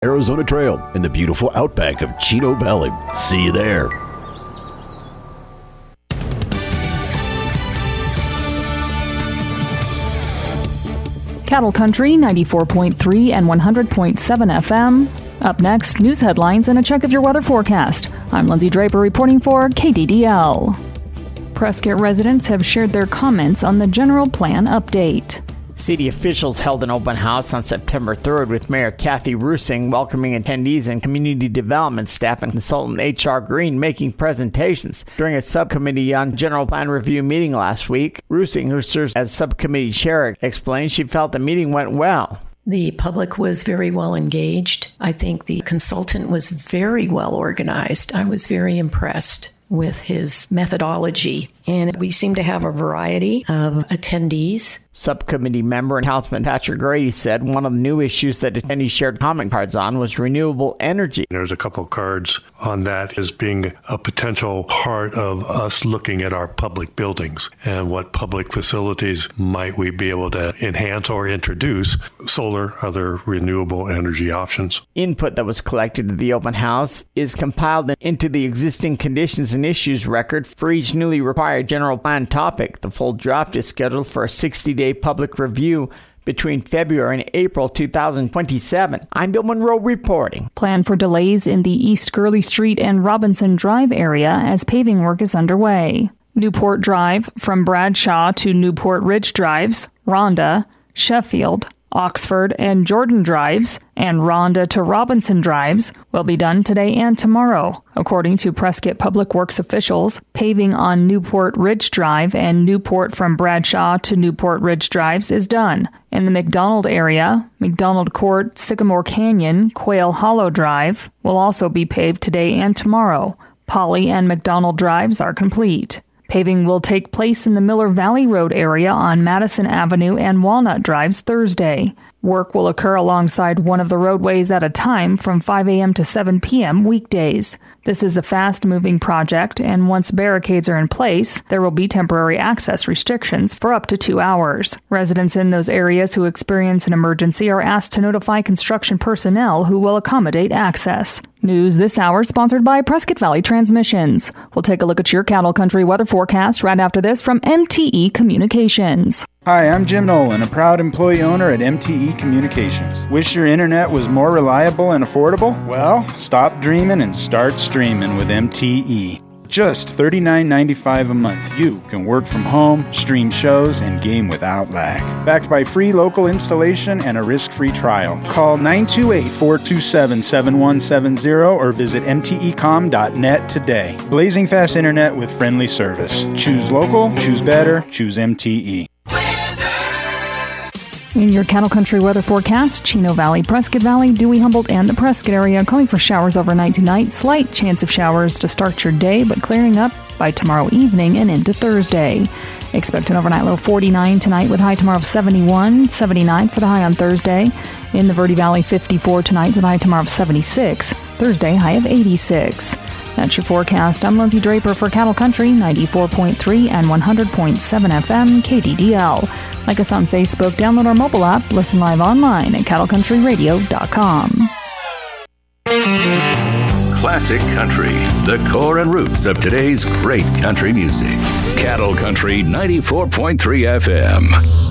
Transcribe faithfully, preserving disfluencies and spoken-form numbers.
Arizona Trail in the beautiful outback of Chino Valley. See you there. Cattle Country ninety-four point three and one hundred point seven F M. Up next, news headlines and a check of your weather forecast. I'm Lindsay Draper reporting for K D D L. Prescott residents have shared their comments on the general plan update. City officials held an open house on September third with Mayor Kathy Rusing welcoming attendees and community development staff and consultant H R Green making presentations. During a subcommittee on general plan review meeting last week, Rusing, who serves as subcommittee chair, explained she felt the meeting went well. The public was very well engaged. I think the consultant was very well organized. I was very impressed with his methodology, and we seem to have a variety of attendees. Subcommittee member and Councilman Patrick Grady said one of the new issues that attendees shared comment cards on was renewable energy. There's a couple of cards on that as being a potential part of us looking at our public buildings and what public facilities might we be able to enhance or introduce solar, other renewable energy options. Input that was collected at the open house is compiled into the existing conditions and issues record for each newly required general plan topic. The full draft is scheduled for a sixty-day public review between February and April two thousand twenty-seven. I'm Bill Monroe reporting. Plan for delays in the East Gurley Street and Robinson Drive area as paving work is underway. Newport Drive from Bradshaw to Newport Ridge Drives, Rhonda, Sheffield, Oxford, and Jordan Drives, and Rhonda to Robinson Drives will be done today and tomorrow. According to Prescott Public Works officials, paving on Newport Ridge Drive and Newport from Bradshaw to Newport Ridge Drives is done. In the McDonald area, McDonald Court, Sycamore Canyon, Quail Hollow Drive will also be paved today and tomorrow. Polly and McDonald Drives are complete. Paving will take place in the Miller Valley Road area on Madison Avenue and Walnut Drives Thursday. Work will occur alongside one of the roadways at a time from five a.m. to seven p.m. weekdays. This is a fast-moving project, and once barricades are in place, there will be temporary access restrictions for up to two hours. Residents in those areas who experience an emergency are asked to notify construction personnel who will accommodate access. News this hour sponsored by Prescott Valley Transmissions. We'll take a look at your Cattle Country weather forecast right after this from M T E Communications. Hi, I'm Jim Nolan, a proud employee owner at M T E Communications. Wish your internet was more reliable and affordable? Well, stop dreaming and start streaming with M T E. Just thirty-nine ninety-five a month, you can work from home, stream shows, and game without lag. Backed by free local installation and a risk-free trial. Call nine two eight, four two seven, seven one seven zero or visit m t e com dot net today. Blazing fast internet with friendly service. Choose local, choose better, choose M T E. In your Cattle Country weather forecast, Chino Valley, Prescott Valley, Dewey, Humboldt, and the Prescott area calling for showers overnight tonight. Slight chance of showers to start your day, but clearing up by tomorrow evening and into Thursday. Expect an overnight low forty-nine tonight with high tomorrow of seventy-one, seventy-nine for the high on Thursday. In the Verde Valley, fifty-four tonight with high tomorrow of seventy-six. Thursday, high of eighty-six. That's your forecast. I'm Lindsay Draper for Cattle Country, ninety-four point three and one hundred point seven F M K D D L. Like us on Facebook, download our mobile app, listen live online at cattle country radio dot com. Classic Country, the core and roots of today's great country music. Cattle Country ninety-four point three F M.